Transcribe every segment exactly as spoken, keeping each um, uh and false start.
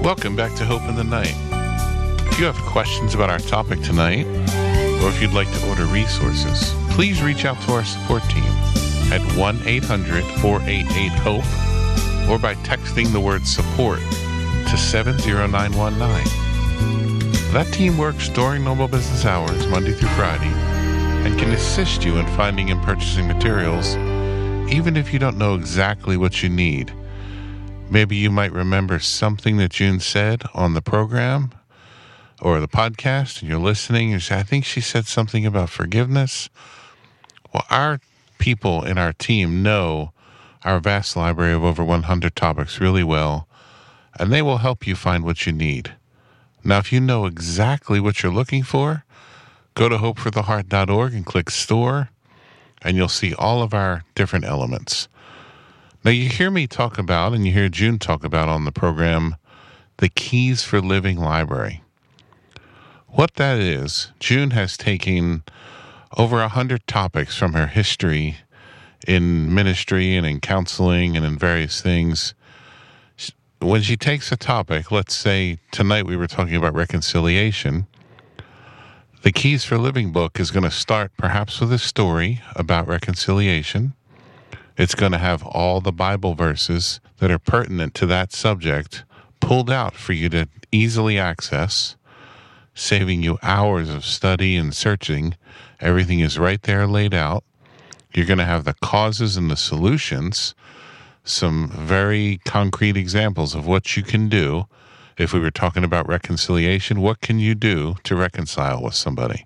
Welcome back to Hope in the Night. If you have questions about our topic tonight, or if you'd like to order resources, please reach out to our support team at one eight hundred four eight eight HOPE or by texting the word support to seven zero nine one nine. That team works during normal business hours, Monday through Friday, and can assist you in finding and purchasing materials, even if you don't know exactly what you need. Maybe you might remember something that June said on the program or the podcast, and you're listening, and you say, I think she said something about forgiveness. Well, our people in our team know our vast library of over one hundred topics really well, and they will help you find what you need. Now, if you know exactly what you're looking for, go to hope for the heart dot org and click Store, and you'll see all of our different elements. Now, you hear me talk about, and you hear June talk about on the program, the Keys for Living Library. What that is, June has taken over one hundred topics from her history in ministry and in counseling and in various things. When she takes a topic, let's say tonight we were talking about reconciliation, the Keys for Living book is going to start perhaps with a story about reconciliation. It's going to have all the Bible verses that are pertinent to that subject pulled out for you to easily access, saving you hours of study and searching. Everything is right there laid out. You're going to have the causes and the solutions, some very concrete examples of what you can do. If we were talking about reconciliation, what can you do to reconcile with somebody?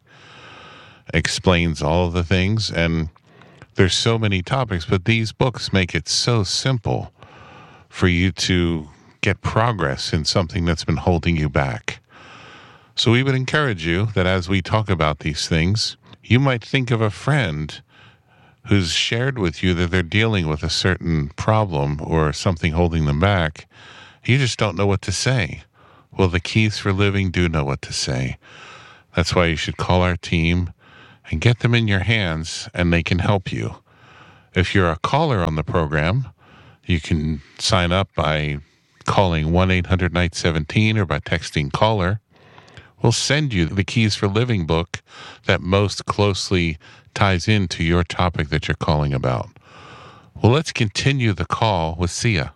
Explains all of the things, and there's so many topics, but these books make it so simple for you to get progress in something that's been holding you back. So we would encourage you that as we talk about these things, you might think of a friend who's shared with you that they're dealing with a certain problem or something holding them back. You just don't know what to say. Well, the Keys for Living do know what to say. That's why you should call our team and get them in your hands, and they can help you. If you're a caller on the program, you can sign up by calling one eight hundred night seventeen or by texting caller. We'll send you the Keys for Living book that most closely ties into your topic that you're calling about. Well, let's continue the call with Sia.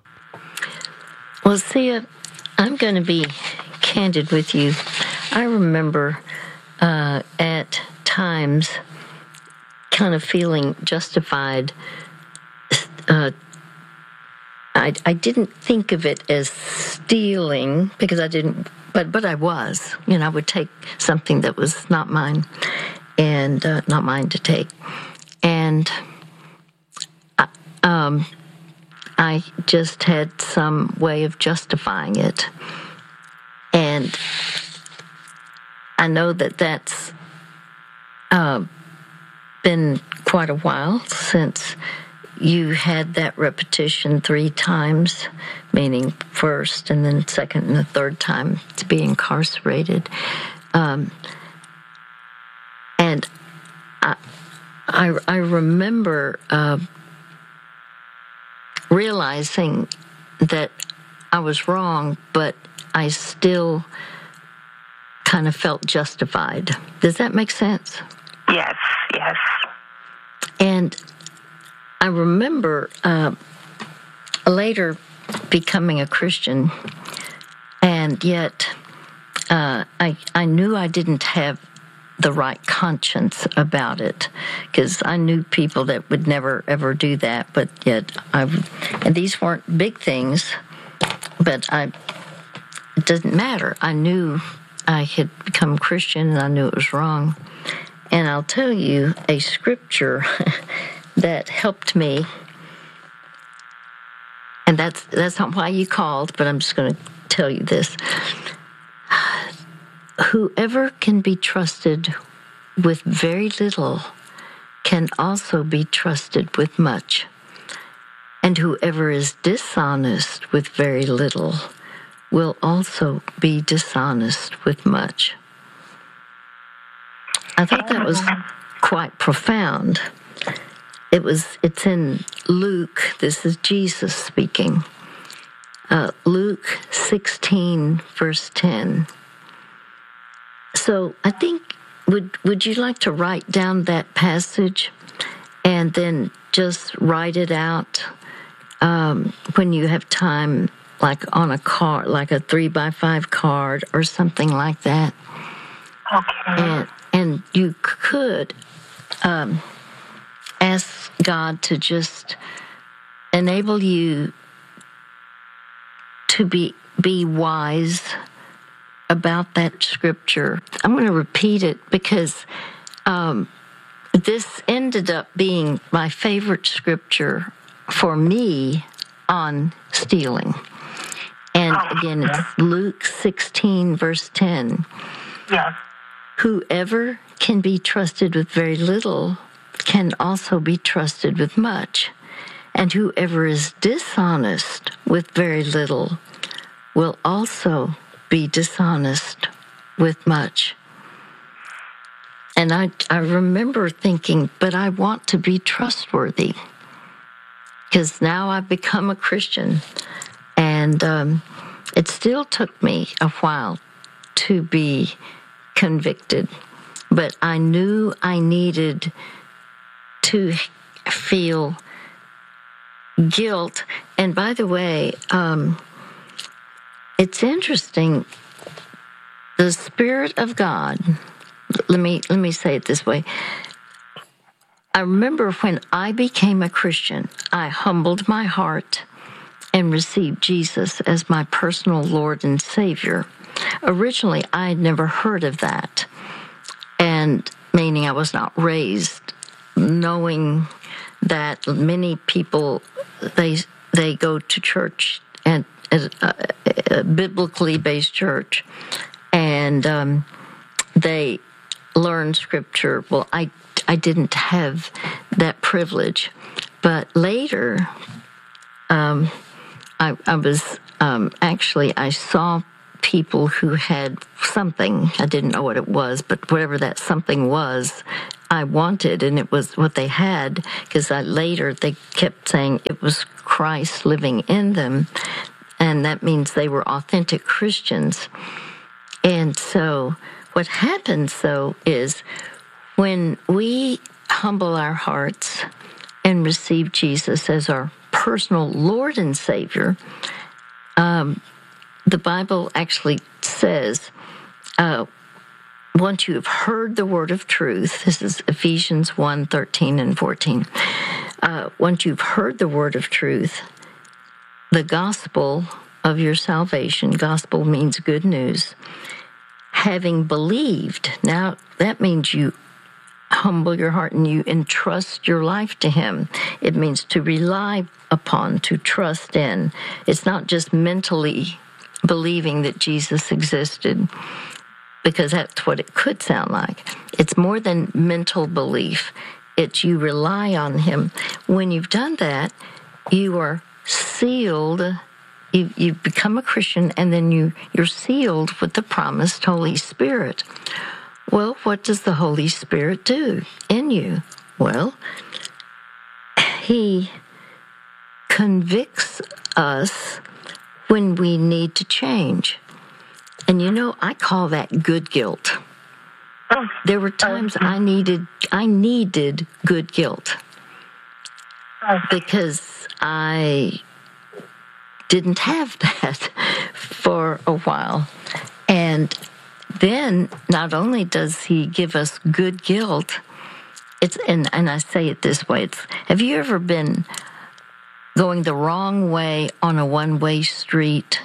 Well, Sia, I'm going to be candid with you. I remember uh, at times kind of feeling justified. Uh, I, I didn't think of it as stealing because I didn't, but but I was. You know, I would take something that was not mine and uh, not mine to take. And I, um, I just had some way of justifying it. And I know that that's uh, been quite a while since you had that repetition three times, meaning first and then second and the third time to be incarcerated. Um, and I, I, I remember uh, realizing that I was wrong, but I still kind of felt justified. Does that make sense? Yes, yes. And I remember uh, later becoming a Christian, and yet uh, I I knew I didn't have the right conscience about it, because I knew people that would never ever do that. But yet, I and these weren't big things, but I it doesn't matter. I knew I had become Christian, and I knew it was wrong. And I'll tell you a scripture that helped me, and that's that's not why you called, but I'm just going to tell you this. Whoever can be trusted with very little can also be trusted with much. And whoever is dishonest with very little will also be dishonest with much. I thought that was quite profound. It was, it's in Luke. This is Jesus speaking. Uh, Luke sixteen, verse ten. So I think, would would you like to write down that passage and then just write it out um, when you have time, like on a card, like a three by five card or something like that? Okay. And, and you could um, ask God to just enable you to be be wise about that scripture. I'm going to repeat it because um, this ended up being my favorite scripture for me on stealing. And again, it's Luke sixteen, verse ten. Yes. Whoever can be trusted with very little can also be trusted with much. And whoever is dishonest with very little will also be dishonest with much. And I, I remember thinking, but I want to be trustworthy because now I've become a Christian. And um, it still took me a while to be convicted, but I knew I needed to feel guilt. And by the way, um, it's interesting. The Spirit of God, let me let me say it this way. I remember when I became a Christian, I humbled my heart and received Jesus as my personal Lord and Savior. Originally, I had never heard of that, and meaning I was not raised knowing that many people, they they go to church and a, a biblically based church, and um, they learn scripture. Well, I I didn't have that privilege, but later, um, I, I was um, actually I saw people who had something. I didn't know what it was, but whatever that something was, I wanted, and it was what they had, because I later they kept saying it was Christ living in them, and that means they were authentic Christians. And so what happens, though, is when we humble our hearts and receive Jesus as our personal Lord and Savior, um, the Bible actually says, uh, once you have heard the word of truth, this is Ephesians one, thirteen and fourteen. Uh, once you've heard the word of truth, the gospel of your salvation, gospel means good news, having believed, now that means you humble your heart and you entrust your life to Him. It means to rely upon, to trust in. It's not just mentally believing that Jesus existed, because that's what it could sound like. It's more than mental belief. It's you rely on Him. When you've done that, you are sealed. You, you become a Christian, and then you, you're sealed with the promised Holy Spirit. Well, what does the Holy Spirit do in you? Well, He convicts us when we need to change. And you know, I call that good guilt. There were times I needed I needed good guilt because I didn't have that for a while. And then not only does He give us good guilt, it's and, and I say it this way, it's have you ever been going the wrong way on a one-way street?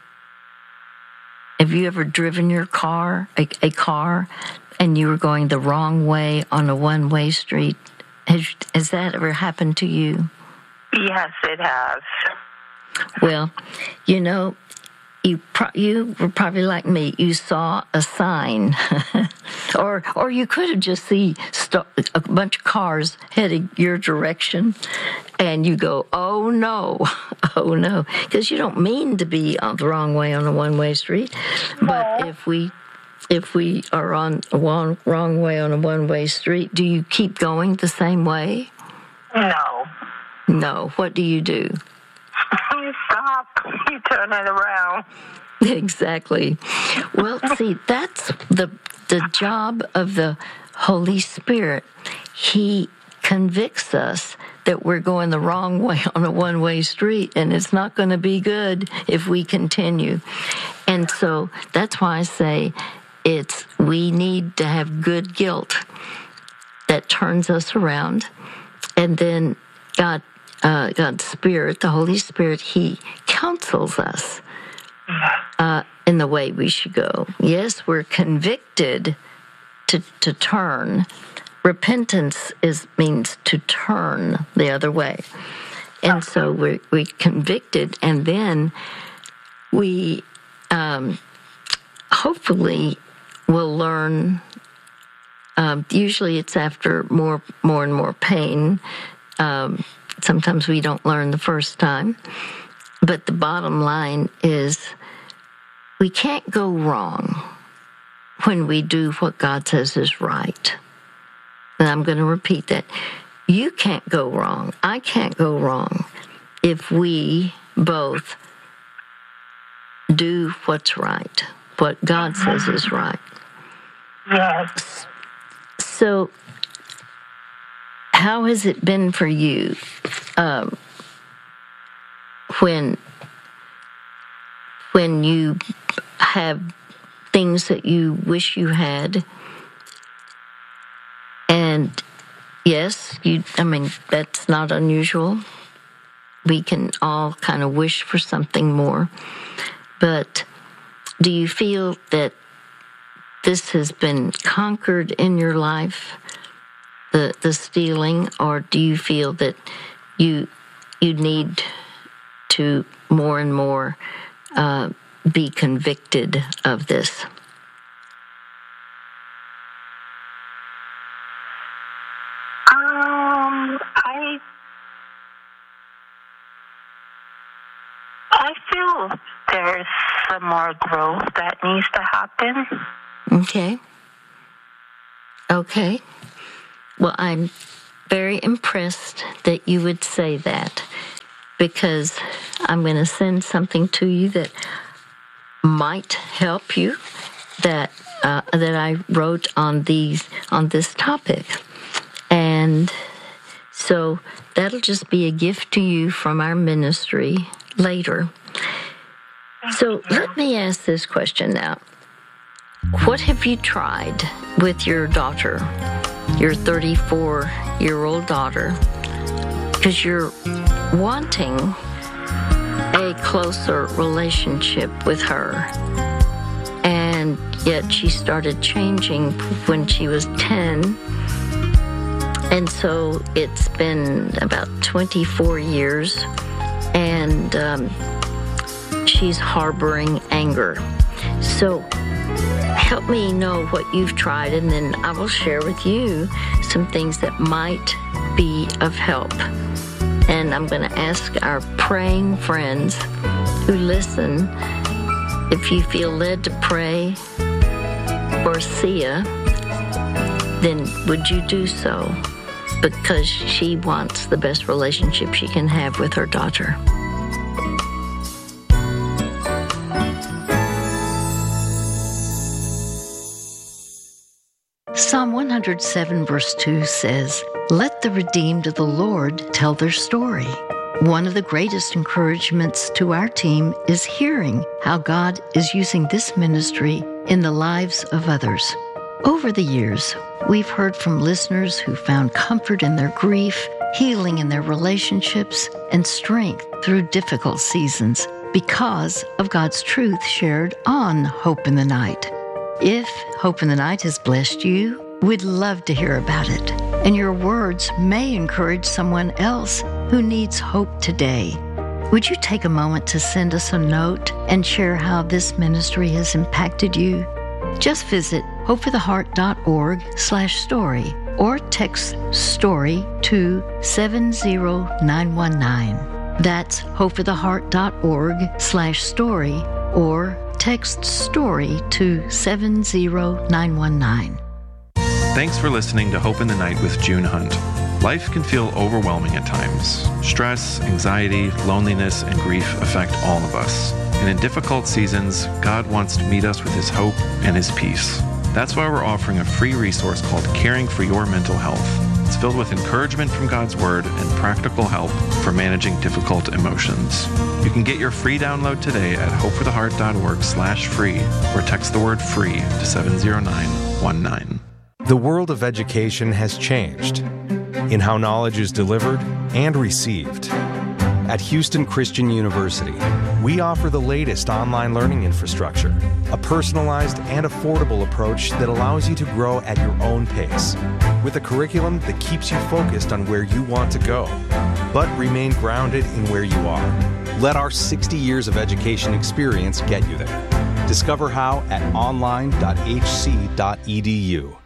Have you ever driven your car, a, a car, and you were going the wrong way on a one-way street? Has, has that ever happened to you? Yes, it has. Well, you know, you pro- you were probably like me. You saw a sign, or or you could have just seen st- a bunch of cars heading your direction, and you go, "Oh no, oh no," because you don't mean to be on the wrong way on a one-way street. No. But if we if we are on a wrong, wrong way on a one-way street, do you keep going the same way? No. No. What do you do? I stop. you turn it around. Exactly. Well, see, that's the the job of the Holy Spirit. He convicts us that we're going the wrong way on a one-way street, and it's not going to be good if we continue. And so that's why I say it's we need to have good guilt that turns us around, and then God, uh, God's Spirit, the Holy Spirit, He counsels us uh, in the way we should go. Yes, we're convicted to to turn. Repentance is means to turn the other way, and so we're we convicted, and then we um, hopefully will learn. Um, usually, it's after more, more and more pain. Um, sometimes we don't learn the first time, but the bottom line is we can't go wrong when we do what God says is right. And I'm going to repeat that. You can't go wrong. I can't go wrong if we both do what's right, what God says is right. Yes. So, how has it been for you um, when when you have things that you wish you had? And yes, you. I mean, that's not unusual. We can all kind of wish for something more. But do you feel that this has been conquered in your life, the the stealing, or do you feel that you you need to more and more uh, be convicted of this? Um, I I feel there's some more growth that needs to happen. Okay. Okay. Well, I'm very impressed that you would say that, because I'm going to send something to you that might help you, that uh, that I wrote on these on this topic. And so that'll just be a gift to you from our ministry later. So let me ask this question now. What have you tried with your daughter, your thirty-four-year-old daughter? Because you're wanting a closer relationship with her. And yet she started changing when she was ten. And so it's been about twenty-four years, and um, she's harboring anger. So help me know what you've tried, and then I will share with you some things that might be of help. And I'm going to ask our praying friends who listen, if you feel led to pray for Sia, then would you do so? Because she wants the best relationship she can have with her daughter. Psalm one hundred seven verse two says, "Let the redeemed of the Lord tell their story." One of the greatest encouragements to our team is hearing how God is using this ministry in the lives of others. Over the years, we've heard from listeners who found comfort in their grief, healing in their relationships, and strength through difficult seasons because of God's truth shared on Hope in the Night. If Hope in the Night has blessed you, we'd love to hear about it. And your words may encourage someone else who needs hope today. Would you take a moment to send us a note and share how this ministry has impacted you? Just visit hopefortheheart.org slash story or text STORY to seven zero nine one nine. That's hopefortheheart.org slash story or text STORY to seven zero nine one nine. Thanks for listening to Hope in the Night with June Hunt. Life can feel overwhelming at times. Stress, anxiety, loneliness, and grief affect all of us. And in difficult seasons, God wants to meet us with His hope and His peace. That's why we're offering a free resource called Caring for Your Mental Health. It's filled with encouragement from God's Word and practical help for managing difficult emotions. You can get your free download today at hopefortheheart.org slash free or text the word free to seven zero nine one nine. The world of education has changed in how knowledge is delivered and received. At Houston Christian University, we offer the latest online learning infrastructure, a personalized and affordable approach that allows you to grow at your own pace, with a curriculum that keeps you focused on where you want to go, but remain grounded in where you are. Let our sixty years of education experience get you there. Discover how at online dot h c dot e d u.